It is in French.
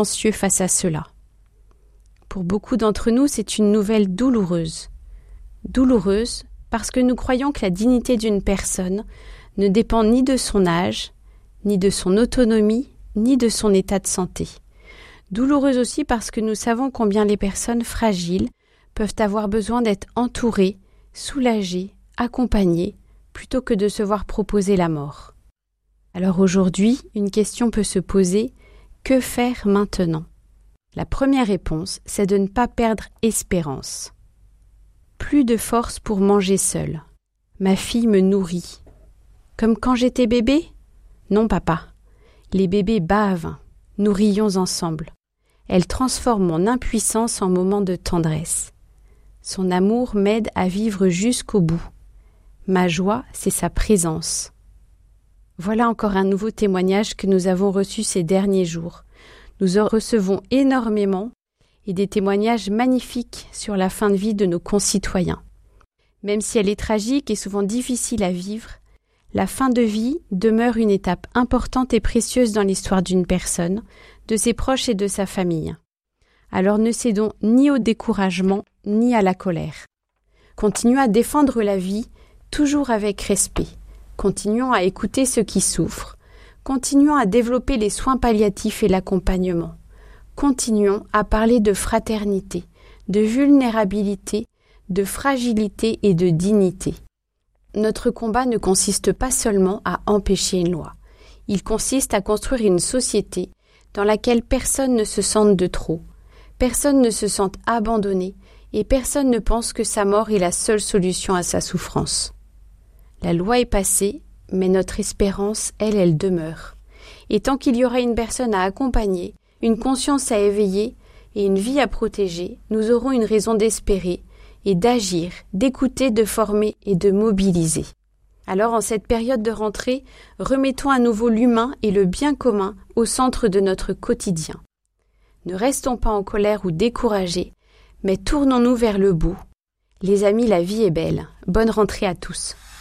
silencieux face à cela. Pour beaucoup d'entre nous, c'est une nouvelle douloureuse. Douloureuse parce que nous croyons que la dignité d'une personne ne dépend ni de son âge, ni de son autonomie, ni de son état de santé. Douloureuse aussi parce que nous savons combien les personnes fragiles peuvent avoir besoin d'être entourées, soulagées, accompagnées, plutôt que de se voir proposer la mort. Alors aujourd'hui, une question peut se poser, que faire maintenant ? La première réponse, c'est de ne pas perdre espérance. Plus de force pour manger seule. Ma fille me nourrit. Comme quand j'étais bébé ? Non, papa. Les bébés bavent. Nous rions ensemble. Elle transforme mon impuissance en moment de tendresse. Son amour m'aide à vivre jusqu'au bout. Ma joie, c'est sa présence. Voilà encore un nouveau témoignage que nous avons reçu ces derniers jours. Nous en recevons énormément et des témoignages magnifiques sur la fin de vie de nos concitoyens. Même si elle est tragique et souvent difficile à vivre, la fin de vie demeure une étape importante et précieuse dans l'histoire d'une personne, de ses proches et de sa famille. Alors ne cédons ni au découragement ni à la colère. Continuons à défendre la vie, toujours avec respect. Continuons à écouter ceux qui souffrent. Continuons à développer les soins palliatifs et l'accompagnement. Continuons à parler de fraternité, de vulnérabilité, de fragilité et de dignité. Notre combat ne consiste pas seulement à empêcher une loi. Il consiste à construire une société dans laquelle personne ne se sente de trop, personne ne se sente abandonné et personne ne pense que sa mort est la seule solution à sa souffrance. La loi est passée, mais notre espérance, elle demeure. Et tant qu'il y aura une personne à accompagner, une conscience à éveiller et une vie à protéger, nous aurons une raison d'espérer et d'agir, d'écouter, de former et de mobiliser. Alors, en cette période de rentrée, remettons à nouveau l'humain et le bien commun au centre de notre quotidien. Ne restons pas en colère ou découragés, mais tournons-nous vers le bout. Les amis, la vie est belle. Bonne rentrée à tous.